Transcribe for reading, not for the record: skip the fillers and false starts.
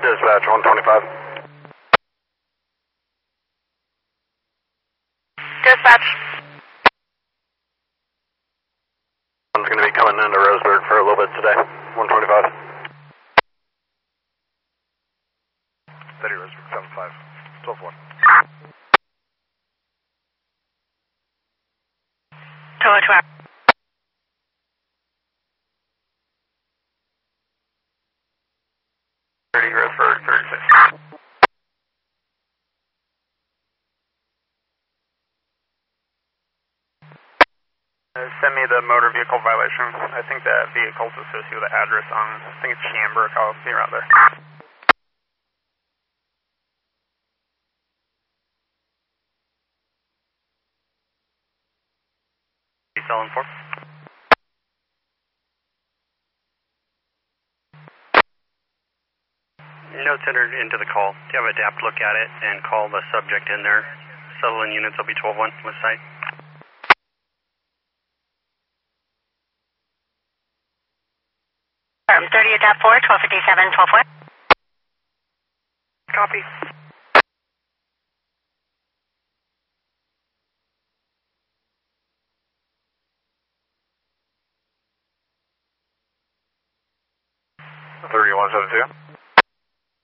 Dispatch 125. Dispatch. One's going to be coming into Roseburg for a little bit today. 125. Steady Roseburg 75. 12-1. Tower 12. Roseburg 36. Send me the motor vehicle violation. I think that vehicle's associated with the address on, I think it's Chambrook. I'll be around there. Selling for? Notes entered into the call. Do you have a DAP look at it and call the subject in there? Settling units will be 12-1 with site. 30 at 4, 1257, 12-4. Copy. Thirty-one 72.